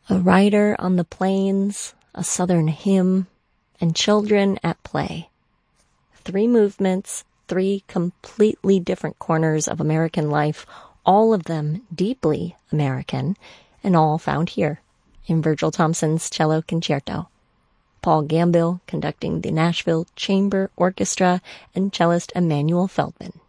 A rider on the plains, a southern hymn, and children at play. 3 movements, 3 completely different corners of American life, all of them deeply American, and all found here in Virgil Thomson's Cello Concerto. Paul Gambill conducting the Nashville Chamber Orchestra and cellist Emanuel Feldman.